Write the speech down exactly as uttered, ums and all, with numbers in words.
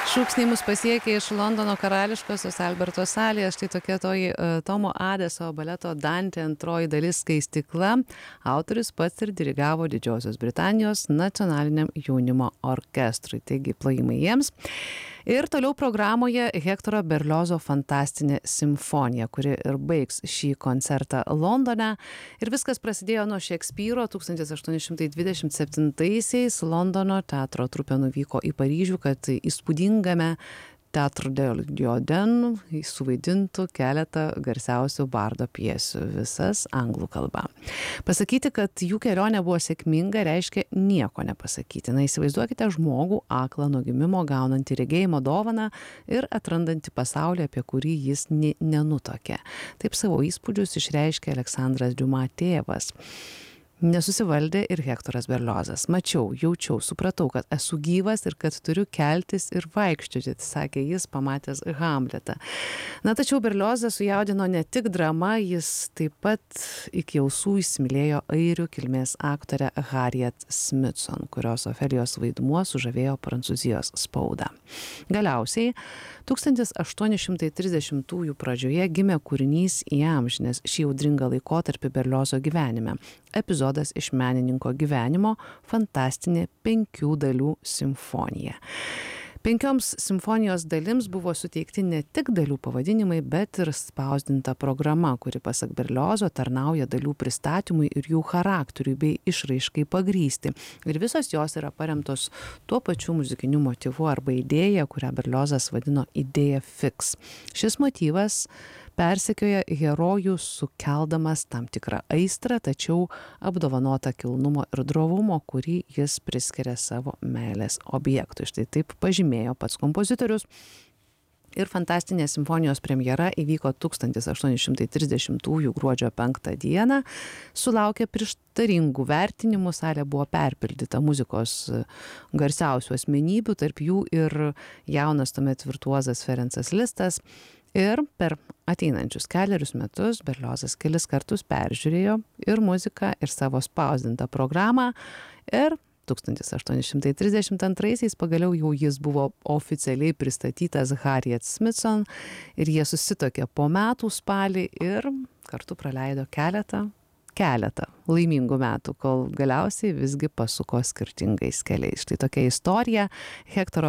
Šūksniai mus pasiekė iš Londono karališkosios Alberto salės. Štai tokia toji uh, Tomo Adeso baleto Dantė antroji dalis Skaistykla. Autorius pats ir dirigavo Didžiosios Britanijos nacionaliniam jaunimo orkestrui. Taigi plojimai jiems. Ir toliau programoje Hektoro Berliozo fantastinė simfonija, kuri ir baigs šį koncertą Londone. Ir viskas prasidėjo nuo Šekspyro. tūkstantis aštuoni šimtai dvidešimt septintaisiais Londono teatro trupė nuvyko į Paryžių, kad įspūdingame Teatro del Dioden suvaidintų keletą garsiausių bardo pjesių, visas anglų kalba. Pasakyti, kad jų kelionė buvo sėkminga, reiškia nieko nepasakyti. Na, įsivaizduokite žmogų aklą nuo gimimo, gaunantį regėjimo dovaną ir atrandantį pasaulį, apie kurį jis ne, nenutokė. Taip savo įspūdžius išreiškė Aleksandras Diuma tėvas. Nesusivaldė ir Hektoras Berliozas. Mačiau, jaučiau, supratau, kad esu gyvas ir kad turiu keltis ir vaikščioti, sakė jis, pamatęs Hamletą. Na, tačiau Berliozą sujaudino ne tik drama, jis taip pat iki ausų įsimylėjo airių kilmės aktorę Harriet Smithson, kurios Ofelijos vaidmuo sužavėjo Prancūzijos spaudą. Galiausiai tūkstantis aštuoni šimtai trisdešimtųjų pradžioje gimė kūrinys įamžinęs šį audringą laikotarpį Berliozo gyvenime. Epizodas iš menininko gyvenimo – fantastinė penkių dalių simfonija. Penkioms simfonijos dalims buvo suteikti ne tik dalių pavadinimai, bet ir spausdinta programa, kuri pasak Berliozo tarnauja dalių pristatymui ir jų charakteriui bei išraiškai pagrysti. Ir visos jos yra paremtos tuo pačiu muzikiniu motyvu arba idėja, kurią Berliozas vadino idėja fix. Šis motyvas persekioja herojų sukeldamas tam tikrą aistrą, tačiau apdovanota kilnumo ir drovumo, kurį jis priskiria savo meilės objektui. Štai taip pažymėjo pats kompozitorius. Ir fantastinė simfonijos premjera įvyko tūkstantis aštuoni šimtai trisdešimtųjų gruodžio penktą dieną. Sulaukė prieštaringų vertinimų, salė buvo perpildyta muzikos garsiausių asmenybių, tarp jų ir jaunas tuomet virtuozas Ferencas Listas. Ir per ateinančius keliarius metus Berliozas kelis kartus peržiūrėjo ir muziką, ir savo spausdintą programą. Ir tūkstantis aštuoni šimtai trisdešimt antraisiais pagaliau jau jis buvo oficialiai pristatytas Harriet Smithson ir jie susituokė po metų spalį ir kartu praleido keletą, keletą laimingų metų, kol galiausiai visgi pasuko skirtingais keliais. Štai tokia istorija Hektoro